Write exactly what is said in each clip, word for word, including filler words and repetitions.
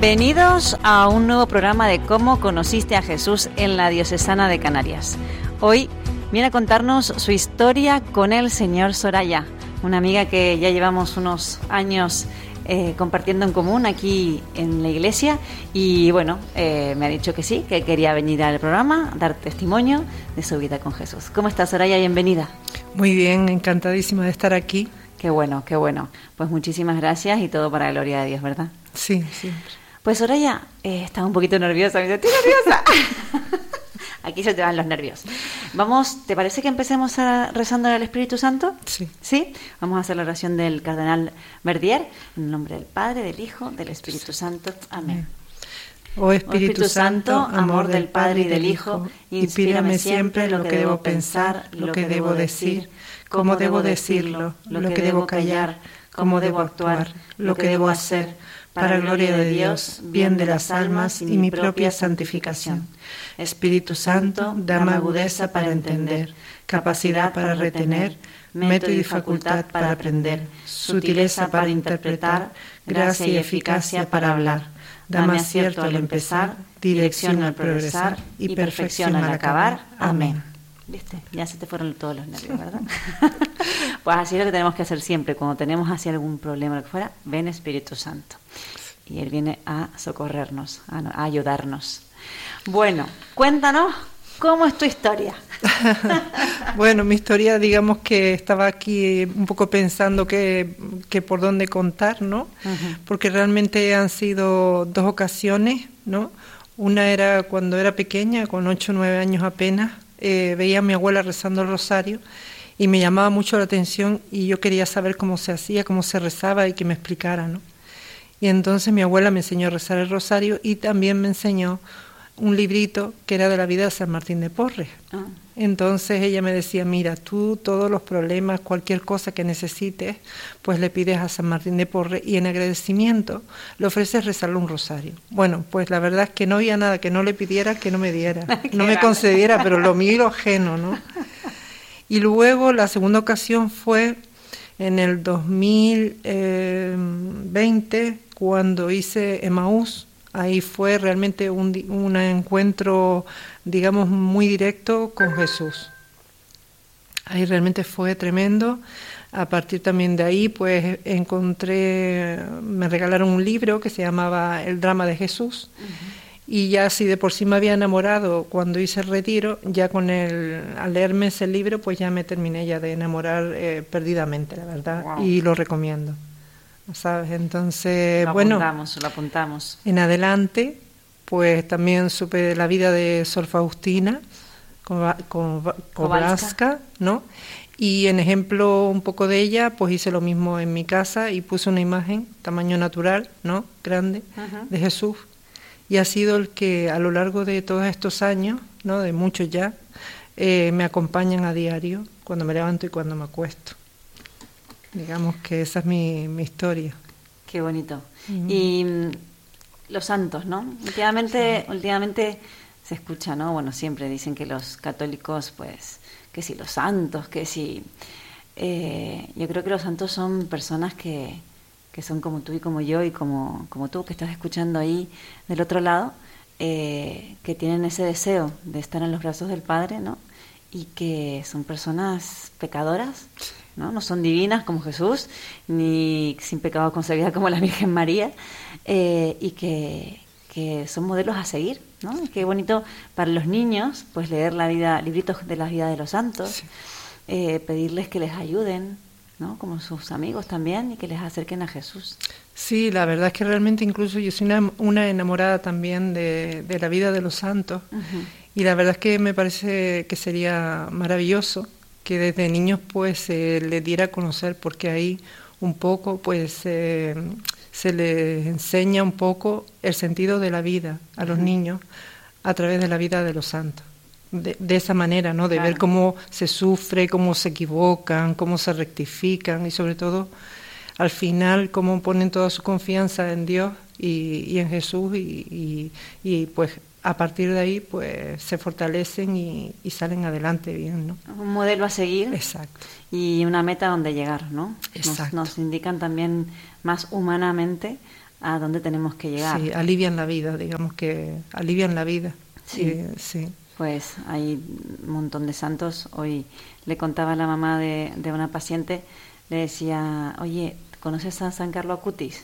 Bienvenidos a un nuevo programa de Cómo conociste a Jesús en la Diocesana de Canarias. Hoy viene a contarnos su historia con el señor Soraya, una amiga que ya llevamos unos años eh, compartiendo en común aquí en la iglesia y bueno, eh, me ha dicho que sí, que quería venir al programa, dar testimonio de su vida con Jesús. ¿Cómo estás, Soraya? Bienvenida. Muy bien, encantadísima de estar aquí. Qué bueno, qué bueno. Pues muchísimas gracias y todo para la gloria de Dios, ¿verdad? Sí, siempre. Pues Soraya, eh, estaba un poquito nerviosa, me dice, estoy nerviosa. Aquí se te van los nervios. Vamos, ¿te parece que empecemos a, rezando al Espíritu Santo? Sí. ¿Sí? Vamos a hacer la oración del Cardenal Verdier, en el nombre del Padre, del Hijo, del Espíritu Santo. Amén. Oh Espíritu, oh Espíritu Santo, amor del Padre y del Hijo, inspírame siempre lo que debo pensar, lo que debo decir, cómo debo decirlo, lo que debo callar, cómo debo actuar, lo que debo hacer, para gloria de Dios, bien de las almas y mi propia santificación. Espíritu Santo, dame agudeza para entender, capacidad para retener, método y facultad para aprender, sutileza para interpretar, gracia y eficacia para hablar. Dame acierto al empezar, dirección al progresar y perfección al acabar. Amén. ¿Viste? Ya se te fueron todos los nervios, ¿verdad? Pues así es lo que tenemos que hacer siempre. Cuando tenemos así algún problema, lo que fuera, ven Espíritu Santo. Y Él viene a socorrernos, a, a ayudarnos. Bueno, cuéntanos, ¿cómo es tu historia? Bueno, mi historia, digamos que estaba aquí un poco pensando que, que por dónde contar, ¿no? Uh-huh. Porque realmente han sido dos ocasiones, ¿no? Una era cuando era pequeña, con ocho o nueve años apenas, eh, veía a mi abuela rezando el rosario y me llamaba mucho la atención y yo quería saber cómo se hacía, cómo se rezaba y que me explicara, ¿no? Y entonces mi abuela me enseñó a rezar el rosario y también me enseñó un librito que era de la vida de San Martín de Porres. Ah. Entonces ella me decía, mira, tú todos los problemas, cualquier cosa que necesites, pues le pides a San Martín de Porres y en agradecimiento le ofreces rezarle un rosario. Bueno, pues la verdad es que no había nada que no le pidiera que no me diera, no me concediera, pero lo mío y lo ajeno, ¿no? Y luego la segunda ocasión fue en el dos mil veinte, cuando hice Emaús. Ahí fue realmente un, un encuentro, digamos, muy directo con Jesús. Ahí realmente fue tremendo. A partir también de ahí, pues encontré, me regalaron un libro que se llamaba El drama de Jesús. Uh-huh. Y ya si de por sí me había enamorado cuando hice el retiro, ya con el, al leerme ese libro, pues ya me terminé ya de enamorar eh, perdidamente, la verdad. Wow. Y lo recomiendo. ¿Sabes? Entonces, lo bueno, apuntamos, lo apuntamos. En adelante, pues también supe de la vida de Sor Faustina Kowalska, ¿no? Y en ejemplo un poco de ella, pues hice lo mismo en mi casa y puse una imagen, tamaño natural, ¿no? Grande, uh-huh. de Jesús. Y ha sido el que a lo largo de todos estos años, ¿no? De muchos ya, eh, me acompañan a diario, cuando me levanto y cuando me acuesto. Digamos que esa es mi, mi historia. Qué bonito. Uh-huh. Y mm, los santos, ¿no? Últimamente, sí. últimamente se escucha, ¿no? Bueno, siempre dicen que los católicos, pues, que si los santos, que si... Eh, yo creo que los santos son personas que, que son como tú y como yo y como, como tú, que estás escuchando ahí del otro lado, eh, que tienen ese deseo de estar en los brazos del Padre, ¿no? Y que son personas pecadoras, ¿no? No son divinas como Jesús, ni sin pecado concebida como la Virgen María, eh, y que, que son modelos a seguir, ¿no? Y qué bonito para los niños, pues leer la vida, libritos de la vida de los santos, sí. eh, pedirles que les ayuden, ¿no? Como sus amigos también, y que les acerquen a Jesús. Sí, la verdad es que realmente incluso yo soy una, una enamorada también de, de la vida de los santos, uh-huh. y la verdad es que me parece que sería maravilloso que desde niños pues se les diera a conocer, porque ahí un poco pues eh, se les enseña un poco el sentido de la vida a los uh-huh. niños a través de la vida de los santos. De, de esa manera, ¿no? De claro. ver cómo se sufre, cómo se equivocan, cómo se rectifican y sobre todo al final cómo ponen toda su confianza en Dios y, y en Jesús y, y, y pues a partir de ahí pues se fortalecen y, y salen adelante bien, ¿no? Un modelo a seguir. Exacto. Y una meta donde llegar, ¿no? Exacto. Nos, nos indican también más humanamente a dónde tenemos que llegar. Sí, alivian la vida, digamos que alivian la vida. Sí, eh, sí. Pues hay un montón de santos. Hoy le contaba a la mamá de, de una paciente, le decía, oye, ¿conoces a San Carlo Acutis?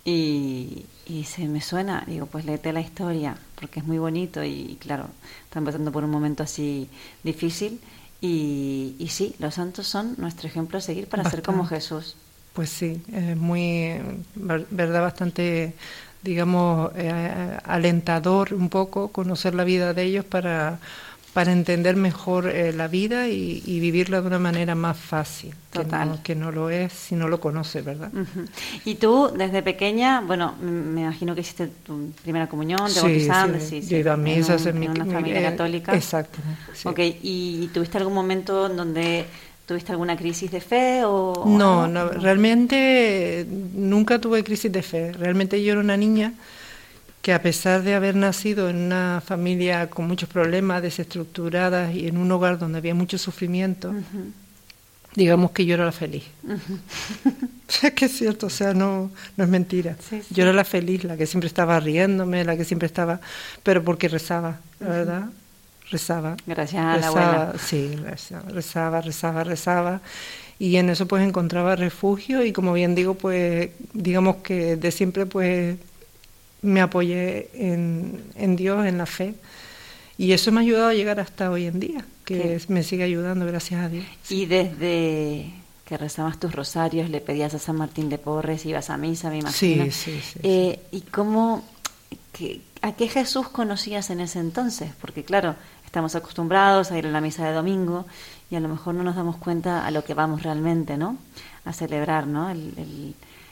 Y, y se me suena, digo, pues léete la historia, porque es muy bonito y claro, están pasando por un momento así difícil y, y sí, los santos son nuestro ejemplo a seguir para Bastante. ser como Jesús. Pues sí, es muy, verdad, bastante, digamos, eh, alentador un poco conocer la vida de ellos para, para entender mejor eh, la vida y, y vivirla de una manera más fácil. Total. Que no, que no lo es si no lo conoce, ¿verdad? Uh-huh. Y tú, desde pequeña, bueno, me imagino que hiciste tu primera comunión, te Sí, bautizaste, sí, sí, yo he ido a misas en, un, en, mi, en una familia eh, católica. Exacto. Sí. Ok, ¿y tuviste algún momento en donde tuviste alguna crisis de fe o...? No, o no, no, realmente nunca tuve crisis de fe. Realmente yo era una niña que a pesar de haber nacido en una familia con muchos problemas, desestructuradas y en un hogar donde había mucho sufrimiento, uh-huh. digamos que yo era la feliz. Uh-huh. Es que es cierto, o sea, no, no es mentira. Sí, sí. Yo era la feliz, la que siempre estaba riéndome, la que siempre estaba... Pero porque rezaba, la uh-huh. verdad, rezaba. Gracias a rezaba, la abuela. Sí, rezaba, rezaba, rezaba. Y en eso pues encontraba refugio y como bien digo, pues digamos que de siempre pues... me apoyé en, en Dios, en la fe, y eso me ha ayudado a llegar hasta hoy en día, que ¿Qué? me sigue ayudando, gracias a Dios. Y desde que rezabas tus rosarios, le pedías a San Martín de Porres, ibas a misa, me imagino. Sí, sí, sí. Eh, sí. ¿Y cómo, que, a qué Jesús conocías en ese entonces? Porque claro, estamos acostumbrados a ir a la misa de domingo y a lo mejor no nos damos cuenta a lo que vamos realmente, ¿no? A celebrar, ¿no? El... el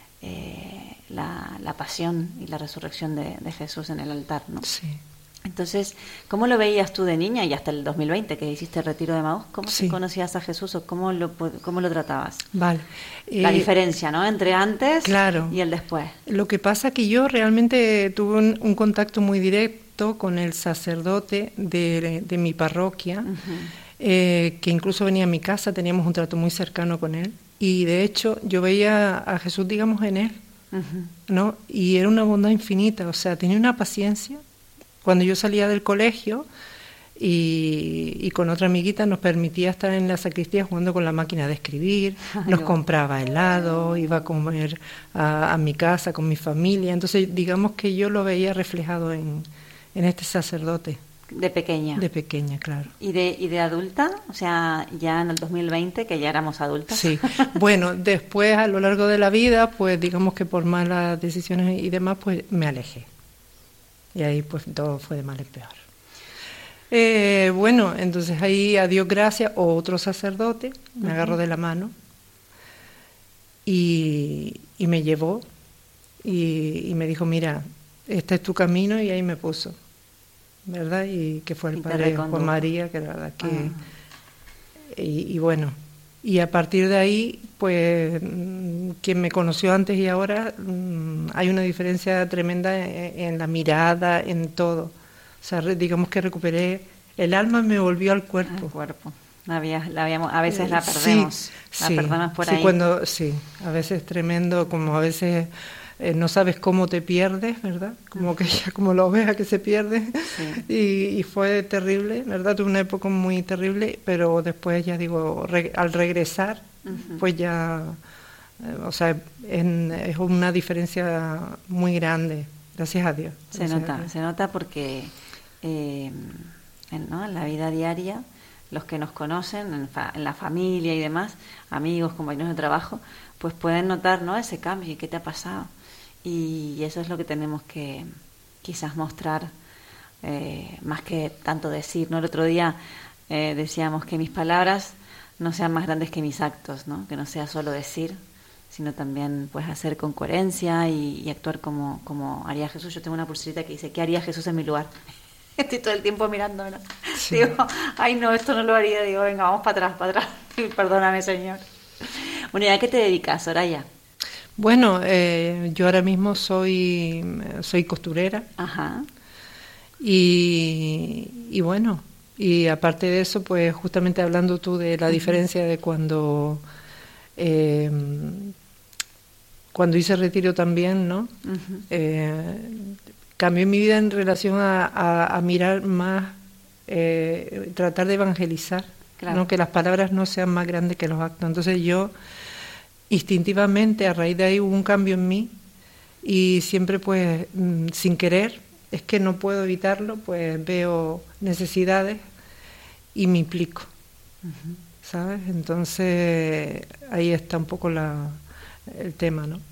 Eh, la, la pasión y la resurrección de, de Jesús en el altar, ¿no? Sí. Entonces, ¿cómo lo veías tú de niña y hasta el dos mil veinte que hiciste el retiro de Emaús? ¿Cómo sí. conocías a Jesús o cómo lo, cómo lo tratabas? Vale. Eh, la diferencia, ¿no? Entre antes claro. y el después. Lo que pasa que yo realmente tuve un, un contacto muy directo con el sacerdote de, de mi parroquia, uh-huh. eh, que incluso venía a mi casa, teníamos un trato muy cercano con él. Y de hecho yo veía a Jesús, digamos, en él, uh-huh. ¿no? Y era una bondad infinita, o sea, tenía una paciencia. Cuando yo salía del colegio y, y con otra amiguita nos permitía estar en la sacristía jugando con la máquina de escribir, Ay, nos no. compraba helado, iba a comer a, a mi casa con mi familia. Entonces, digamos que yo lo veía reflejado en, en este sacerdote. De pequeña. De pequeña, claro. ¿Y de, ¿Y de adulta? O sea, ya en el dos mil veinte, que ya éramos adultas. Sí. Bueno, después a lo largo de la vida, pues digamos que por malas decisiones y demás, pues me alejé. Y ahí pues todo fue de mal en peor. Eh, bueno, entonces ahí a Dios gracias, otro sacerdote me uh-huh. agarró de la mano y, y me llevó y, y me dijo, mira, este es tu camino, y ahí me puso. ¿Verdad? Y que fue el padre Juan María, que la verdad que... Ah. Y, y bueno, y a partir de ahí, pues, quien me conoció antes y ahora, hay una diferencia tremenda en, en la mirada, en todo. O sea, digamos que recuperé, el alma me volvió al cuerpo. Al cuerpo. La había, la habíamos, a veces la perdemos, sí, la sí, perdemos por sí, ahí. Cuando, sí, a veces tremendo, como a veces... Eh, no sabes cómo te pierdes, ¿verdad? Como que ya como la oveja que se pierde. Sí. Y, y fue terrible, ¿verdad? Tuve una época muy terrible, pero después ya digo, re, al regresar, uh-huh. pues ya, eh, o sea, en, es una diferencia muy grande, gracias a Dios. Se gracias nota, Dios. se nota porque eh, en, ¿no? en la vida diaria, los que nos conocen, en, fa, en la familia y demás, amigos, compañeros de trabajo, pues pueden notar, ¿no? Ese cambio y qué te ha pasado. Y eso es lo que tenemos que quizás mostrar, eh, más que tanto decir, ¿no? El otro día eh, decíamos que mis palabras no sean más grandes que mis actos, ¿no? Que no sea solo decir, sino también pues hacer con coherencia y, y actuar como, como haría Jesús. Yo tengo una pulserita que dice, ¿qué haría Jesús en mi lugar? Estoy todo el tiempo mirándolo. Sí. Digo, ay no, esto no lo haría. Digo, venga, vamos para atrás, para atrás. Perdóname, Señor. Bueno, ¿y a qué te dedicas, Soraya? Bueno, eh, yo ahora mismo soy, soy costurera. Ajá. Y, y bueno, y aparte de eso, pues justamente hablando tú de la diferencia de cuando, eh, cuando hice retiro también, ¿no? Uh-huh. Eh, cambió mi vida en relación a, a, a mirar más, eh, tratar de evangelizar, claro. ¿no? Que las palabras no sean más grandes que los actos. Entonces yo, instintivamente, a raíz de ahí hubo un cambio en mí y siempre, pues, mmm, sin querer, es que no puedo evitarlo, pues veo necesidades y me implico, uh-huh. ¿sabes? Entonces ahí está un poco la, el tema, ¿no?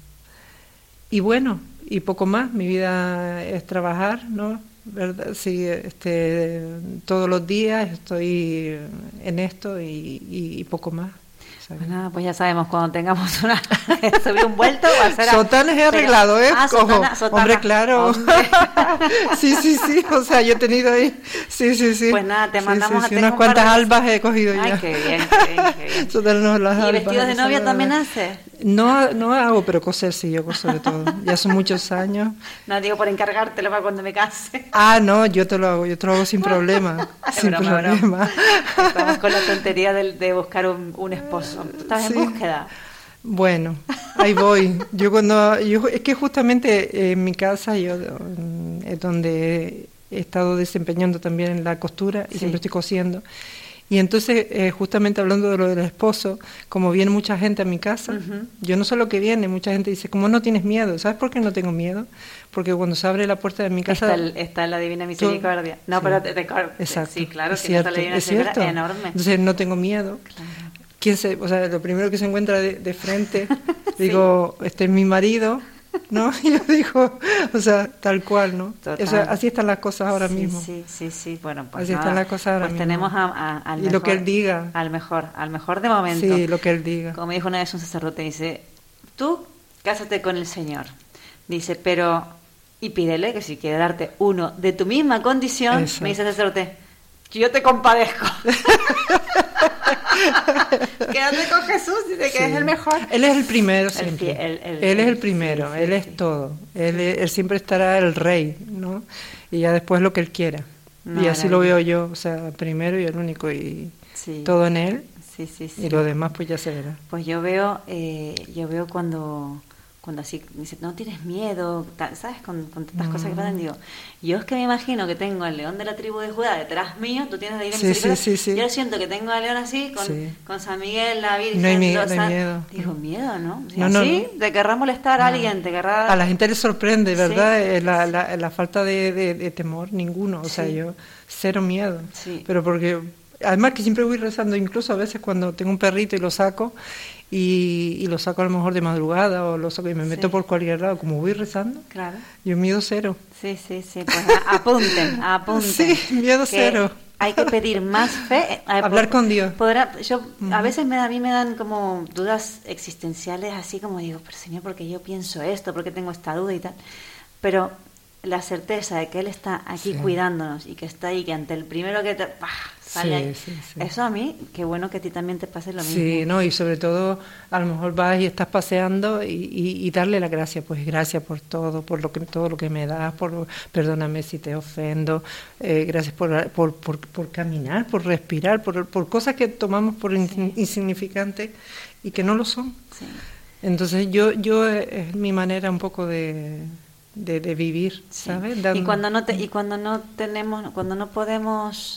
Y bueno, y poco más, mi vida es trabajar, ¿no? ¿Verdad? Sí, este, todos los días estoy en esto y, y, y poco más. Pues nada, pues ya sabemos, cuando tengamos una subir un vuelto va a ser... Sotanas he arreglado, ¿eh? Ah, sotana, sotana. Hombre, claro. Hombre. sí, sí, sí, o sea, yo he tenido ahí... Sí, sí, sí. Pues nada, te mandamos sí, sí, a... sí. Unas cuantas albas he cogido Ay, ya. qué bien, qué bien, qué bien. Sotanas, las ¿Y albas, vestidos de novia también haces? No, no hago, pero coser sí, yo coso de todo. Ya son muchos años. No, digo por encargártelo para cuando me case. Ah, no, yo te lo hago, yo te lo hago sin problema. sin broma, problema. Broma. Estamos con la tontería de, de buscar un, un esposo. ¿Estás sí. en búsqueda? Bueno, ahí voy. Yo cuando, yo, es que justamente en mi casa yo es donde he estado desempeñando también en la costura y sí. siempre estoy cosiendo. Y entonces, eh, justamente hablando de lo del esposo, como viene mucha gente a mi casa, uh-huh. yo no solo que viene, mucha gente dice, ¿cómo no tienes miedo? ¿Sabes por qué no tengo miedo? Porque cuando se abre la puerta de mi casa... Está, el, está la Divina Misericordia. Tú, no, sí. pero... Te, te, Exacto, sí, claro, es que cierto, está la Divina es cierto. Es enorme. Entonces no tengo miedo. Claro. ¿Quién se, o sea, lo primero que se encuentra de, de frente, sí. digo, este es mi marido... ¿no? Yo digo, o sea, tal cual, ¿no? O sea, así están las cosas ahora sí, mismo. Sí, sí, sí, bueno, pues así nada, están las cosas ahora pues mismo. tenemos a, a, al y mejor, lo que él diga. Al mejor, al mejor de momento. Sí, lo que él diga. Como me dijo una vez un sacerdote, dice, tú cásate con el Señor. Dice, pero, y pídele que si quiere darte uno de tu misma condición, Eso. Me dice el sacerdote, yo te compadezco. Quédate con Jesús, dice que sí. es el mejor. Él es el primero siempre. El, el, el, él es el primero, sí, sí, él sí. es todo. Él, él siempre estará el rey, ¿no? Y ya después lo que él quiera. Maravilla. Y así lo veo yo, o sea, primero y el único y sí. todo en él. Sí, sí, sí. Y lo demás pues ya se verá. Pues yo veo, eh, yo veo cuando... cuando así me dice, no tienes miedo, ¿sabes? Con, con tantas mm. cosas que pasan, digo, yo es que me imagino que tengo al león de la tribu de Judá detrás mío, tú tienes de ir en sí, sí, sí, sí. yo siento que tengo al león así, con, sí. con San Miguel, la Virgen, no hay, miedo, los, no hay miedo. Digo, miedo, ¿no? Si no, así, no, no. te querrá molestar no. a alguien, te querrá... A la gente le sorprende, ¿verdad? Sí. La, la, la falta de, de, de temor, ninguno, o sí. sea, yo, cero miedo. Sí. Pero porque, además que siempre voy rezando, incluso a veces cuando tengo un perrito y lo saco, Y, y lo saco a lo mejor de madrugada o lo saco y me meto sí. por cualquier lado, como voy rezando, claro. yo miedo cero. Sí, sí, sí, pues apunten, apunten. Sí, miedo cero. Hay que pedir más fe. Hablar con Dios. Podrá, yo a veces me, a mí me dan como dudas existenciales, así como digo, pero Señor, ¿por qué yo pienso esto? ¿Por qué tengo esta duda y tal? Pero la certeza de que Él está aquí sí. cuidándonos y que está ahí, que ante el primero que te... ¡pah! Sale ahí. Sí, sí, sí. Eso a mí, qué bueno que a ti también te pase lo mismo. Sí, no, y sobre todo a lo mejor vas y estás paseando y, y, y darle la gracia, pues gracias por todo, por lo que todo lo que me das, por perdóname si te ofendo, eh, gracias por, por, por, por caminar, por respirar, por, por cosas que tomamos por sí. insignificantes y que no lo son. Sí. Entonces yo, yo es mi manera un poco de... De, de vivir, sí. ¿sabes? Dando... Y cuando no te, y cuando no tenemos, cuando no podemos,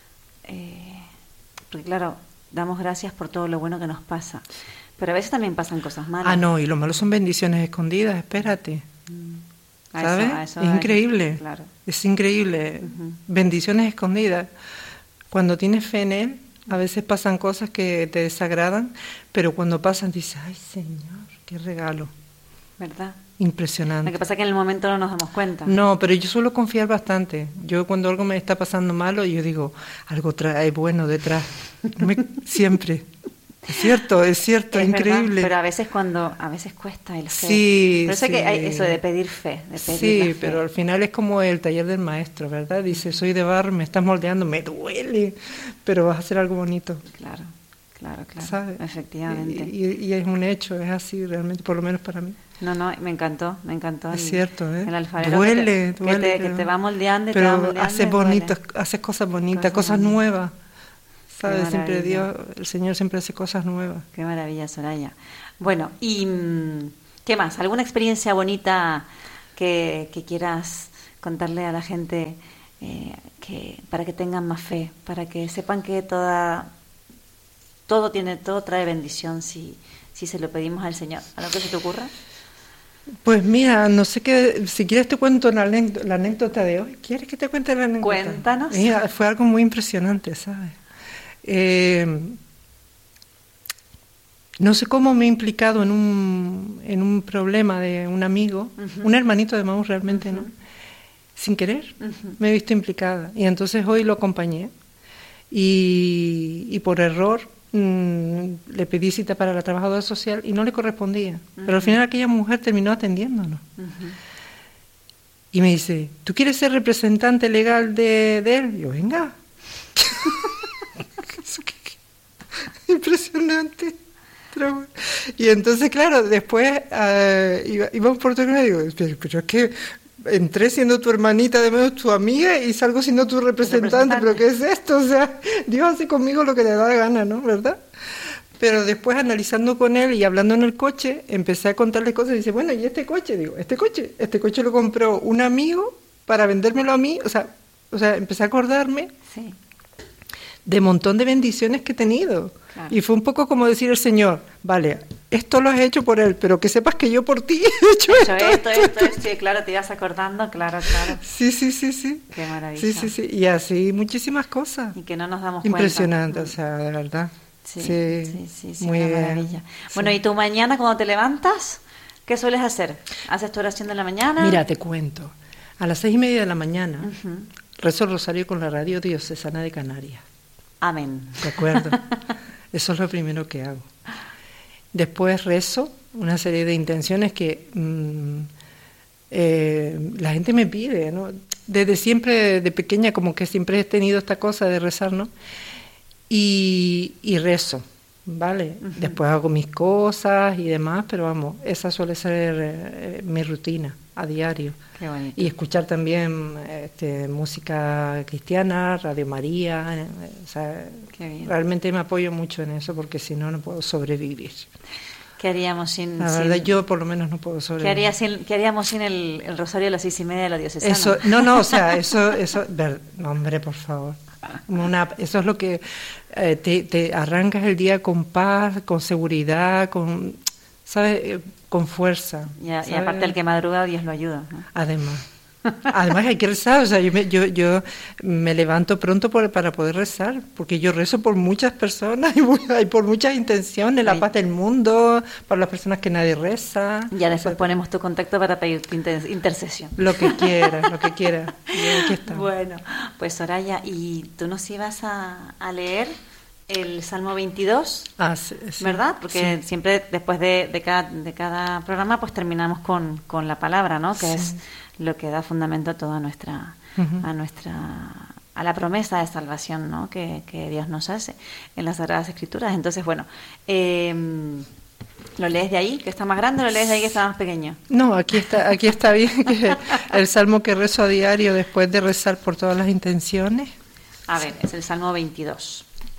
eh, porque claro, damos gracias por todo lo bueno que nos pasa, pero a veces también pasan cosas malas. Ah, no, y lo malo son bendiciones escondidas, espérate, mm. ¿sabes? A eso, a eso, es increíble, es, claro. es increíble, uh-huh. bendiciones escondidas. Cuando tienes fe en Él, a veces pasan cosas que te desagradan, pero cuando pasan dices, ay Señor, qué regalo. ¿Verdad? Impresionante. Lo que pasa es que en el momento no nos damos cuenta. No, pero yo suelo confiar bastante. Yo cuando algo me está pasando malo, yo digo, algo trae bueno detrás. Me, siempre. Es cierto, es cierto, es increíble. Verdad, pero a veces cuando, a veces cuesta el fe. Sí, Por eso sí. que hay eso de pedir fe. De pedir sí, la fe. Pero al final es como el taller del maestro, ¿verdad? Dice, soy de barro, me estás moldeando, me duele, pero vas a hacer algo bonito. Claro, claro, claro. ¿Sabes? Efectivamente. Y, y, y es un hecho, es así realmente, por lo menos para mí. No, no, me encantó, me encantó. Es el, cierto, ¿eh? El alfarero duele, que te, duele. Que te, que te va moldeando y pero te va moldeando. haces bonitas, haces cosas bonitas, cosas, cosas nuevas. ¿Sabes? Siempre Dios, el Señor siempre hace cosas nuevas. Qué maravilla, Soraya. Bueno, y, ¿Qué más? ¿Alguna experiencia bonita que, que quieras contarle a la gente eh, que para que tengan más fe, para que sepan que toda todo tiene todo trae bendición si si se lo pedimos al Señor? ¿Algo que se te ocurra? Pues mira, no sé qué, si quieres te cuento la anécdota, la anécdota de hoy. ¿Quieres que te cuente la anécdota? Cuéntanos. Mira, fue algo muy impresionante, ¿sabes? Eh, no sé cómo me he implicado en un, en un problema de un amigo, uh-huh. un hermanito de Maús realmente, uh-huh. ¿no? Sin querer, uh-huh. me he visto implicada. Y entonces hoy lo acompañé. Y, y por error mmm, le pedí cita para la trabajadora social y no le correspondía. Uh-huh. Pero al final aquella mujer terminó atendiéndonos. Uh-huh. Y me dice, ¿tú quieres ser representante legal de, de él? Y yo, venga. Impresionante. Y entonces, claro, después uh, iba, íbamos por otro lado y digo, pero, pero es que entré siendo tu hermanita, además tu amiga, y salgo siendo tu representante, pero ¿qué es esto? O sea, Dios hace conmigo lo que le da la gana, ¿no? ¿Verdad? Pero después, analizando con él y hablando en el coche, empecé a contarle cosas y dice, bueno, ¿y este coche? Digo, este coche, este coche lo compró un amigo para vendérmelo a mí, o sea, o sea empecé a acordarme sí. de un montón de bendiciones que he tenido. Claro. Y fue un poco como decir el Señor, vale, esto lo has hecho por él, pero que sepas que yo por ti he hecho, hecho esto, esto, esto, esto, esto, sí, claro, te ibas acordando, claro, claro. Sí, sí, sí, sí. Qué maravilla. Sí, sí, sí, y así muchísimas cosas. Y que no nos damos Impresionante, cuenta. o sea, de verdad. Sí, sí, sí, sí, sí muy una bien. maravilla. Sí. Bueno, ¿y tú mañana cuando te levantas, qué sueles hacer? ¿Haces tu oración de la mañana? Mira, te cuento, a las seis y media de la mañana uh-huh. rezo el rosario con la radio diocesana de Canarias. Amén. ¿De acuerdo? Eso es lo primero que hago. Después rezo una serie de intenciones que mmm, eh, la gente me pide, ¿no? Desde siempre, de pequeña, como que siempre he tenido esta cosa de rezar, ¿no? Y, y rezo, ¿vale? Uh-huh. Después hago mis cosas y demás, pero vamos, esa suele ser eh, mi rutina a diario. Qué bonito. Y escuchar también este, música cristiana, Radio María, eh, o sea, Qué bien. Realmente me apoyo mucho en eso porque si no, no puedo sobrevivir. ¿Qué haríamos sin...? La verdad, sin, yo por lo menos no puedo sobrevivir. ¿Qué, haría sin, qué haríamos sin el, el rosario a las seis y media de la diocesana? Eso, no, no, o sea, eso, eso, ver, no, hombre, por favor. Una, eso es lo que eh, te, te arrancas el día con paz, con seguridad, con, ¿sabes? Con fuerza. Y, a, y aparte el que madruga, Dios lo ayuda, ¿no? Además. Además hay que rezar, o sea, yo me, yo, yo me levanto pronto por, para poder rezar, porque yo rezo por muchas personas y, y por muchas intenciones, la sí. paz del mundo, para las personas que nadie reza. Ya después o sea, ponemos tu contacto para pedir tu inter- intercesión. Lo que quieras, lo que quieras. Aquí está. Bueno, pues Soraya, ¿y tú nos ibas a, a leer el Salmo veintidós? Ah, sí, sí, ¿verdad? Porque sí. siempre después de, de, cada, de cada programa pues terminamos con, con la palabra, ¿no? Que sí. es lo que da fundamento a toda nuestra, uh-huh. a nuestra, a la promesa de salvación, ¿no? Que, que Dios nos hace en las Sagradas Escrituras. Entonces, bueno, eh, ¿lo lees de ahí, que está más grande, o lo lees de ahí, que está más pequeño? No, aquí está, aquí está bien, que el salmo que rezo a diario después de rezar por todas las intenciones. A ver, es el Salmo veintidós.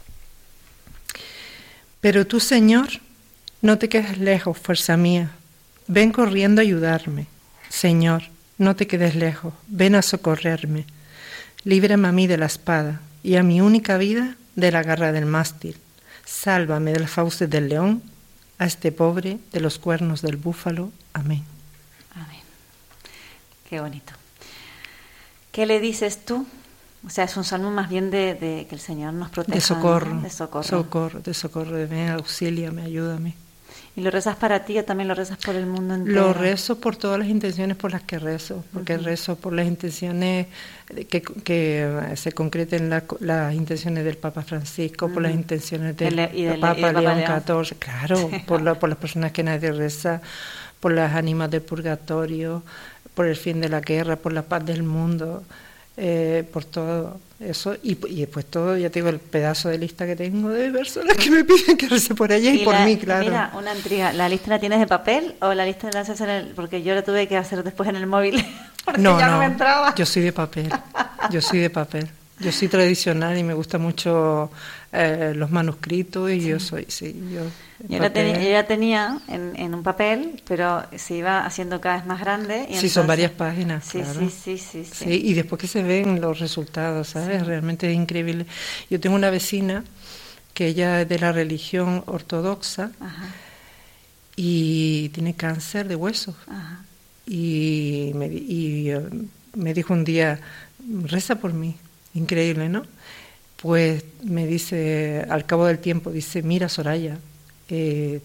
Pero tú, Señor, no te quedes lejos, fuerza mía. Ven corriendo a ayudarme. Señor, no te quedes lejos, ven a socorrerme. Líbrame a mí de la espada y a mi única vida de la garra del mástil. Sálvame de las fauces del león, a este pobre de los cuernos del búfalo. Amén. Amén. Qué bonito. ¿Qué le dices tú? O sea, es un salmo más bien de, de que el Señor nos proteja. De socorro. ¿no? De socorro. Socorro, de socorro. De ven, auxíliame, ayúdame. ¿Y lo rezas para ti o también lo rezas por el mundo entero? Lo rezo por todas las intenciones por las que rezo, porque uh-huh. rezo por las intenciones que, que se concreten la, las intenciones del Papa Francisco, uh-huh. por las intenciones del, el, y del, del Papa y del León León. catorce, claro, por, la, por las personas que nadie reza, por las ánimas del purgatorio, por el fin de la guerra, por la paz del mundo, eh, por todo eso, y, y después todo, ya tengo el pedazo de lista que tengo de personas que me piden que rece por ellas y, y por la, mí, claro. Mira, una intriga, ¿la lista la tienes de papel o la lista la haces en el...? Porque yo la tuve que hacer después en el móvil, porque no, ya no, no me entraba. Yo soy de papel, yo soy de papel. Yo soy tradicional y me gusta mucho eh, los manuscritos y sí. yo soy, sí, yo... Yo la, tenía, yo la tenía en, en un papel, pero se iba haciendo cada vez más grande. Y sí, entonces, son varias páginas, sí, claro. Sí, sí, sí, sí, sí. Y después que se ven los resultados, ¿sabes? Sí. Realmente es increíble. Yo tengo una vecina que ella es de la religión ortodoxa. Ajá. Y tiene cáncer de huesos. Ajá. Y, me, y uh, me dijo un día, reza por mí. Increíble, ¿no? Pues me dice, al cabo del tiempo, dice, mira, Soraya, eh,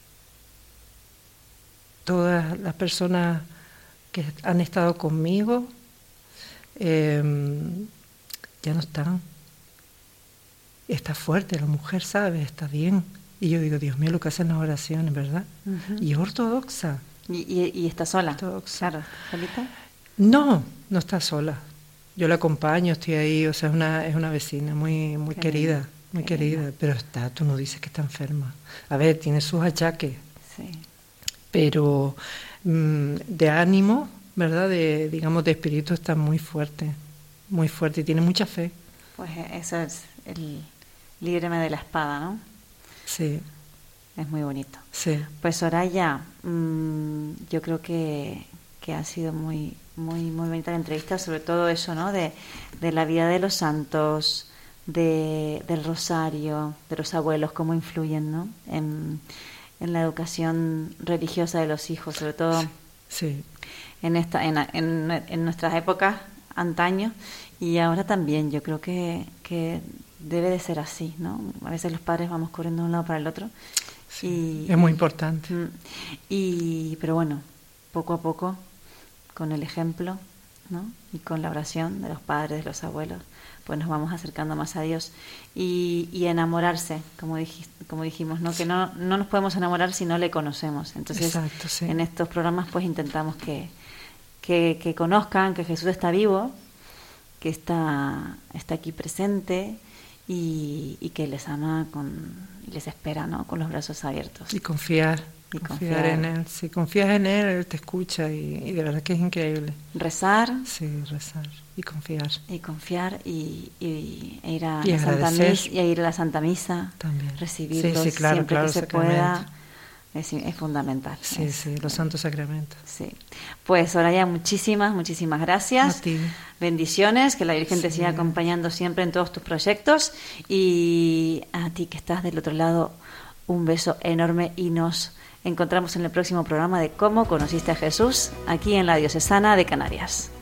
todas las personas que han estado conmigo eh, ya no están. Está fuerte la mujer, ¿sabes? Está bien. Y yo digo, Dios mío, lo que hacen las oraciones, ¿verdad? Uh-huh. Y ortodoxa. ¿Y, y, y está sola? Ortodoxa. Claro, ¿solita? No, no está sola. Yo la acompaño, estoy ahí, o sea, es una, es una vecina muy, muy Qué querida, lindo. muy Qué querida. Lindo. Pero está, tú no dices que está enferma. A ver, tiene sus achaques. Sí. Pero mmm, de ánimo, ¿verdad? De, digamos, de espíritu está muy fuerte, muy fuerte y tiene mucha fe. Pues eso es el líbreme de la espada, ¿no? Sí. Es muy bonito. Sí. Pues Soraya, mmm, yo creo que, que ha sido muy, muy, muy bonita la entrevista, sobre todo eso, ¿no? De, de la vida de los santos, de, del rosario, de los abuelos, cómo influyen, ¿no? En, en la educación religiosa de los hijos, sobre todo sí. en esta, en, en, en nuestras épocas antaño, y ahora también. Yo creo que, que debe de ser así, ¿no? A veces los padres vamos corriendo de un lado para el otro. Sí, y, es muy importante. Y, pero bueno, poco a poco, con el ejemplo, ¿no? Y con la oración de los padres, de los abuelos, pues nos vamos acercando más a Dios. Y, y enamorarse, como, dij, como dijimos, ¿no? Que no, no nos podemos enamorar si no le conocemos. Entonces, Exacto, sí. En estos programas pues intentamos que, que, que conozcan que Jesús está vivo, que está, está aquí presente, y, y que les ama con, y les espera, ¿no? Con los brazos abiertos. Y confiar, y confiar, confiar en Él. Si confías en Él, Él te escucha y, y de verdad que es increíble. Rezar. Sí, rezar y confiar. Y confiar y, y e ir a y la Santa Misa, y a ir a la Santa Misa. También. Recibirlos sí, sí, claro, siempre claro, que se pueda. Es, es fundamental. Sí, es, sí, los santos sacramentos. Sí. Pues Soraya, muchísimas, muchísimas gracias. A ti. Bendiciones, que la Virgen sí. te siga acompañando siempre en todos tus proyectos. Y a ti que estás del otro lado, un beso enorme y nos encontramos en el próximo programa de Cómo conociste a Jesús, aquí en la Diocesana de Canarias.